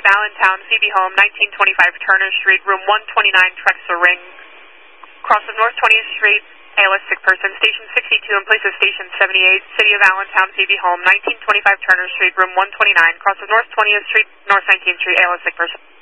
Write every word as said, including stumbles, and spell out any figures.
Allentown, Phoebe Home, nineteen twenty-five Turner Street, room one twenty-nine, Trexler Ring. Crosses North twentieth Street, A L S sick person, station sixty-two in place of station seventy-eight, City of Allentown, Phoebe Home, nineteen twenty-five Turner Street, room one twenty-nine, crosses North twentieth Street, North nineteenth Street, A L S sick person.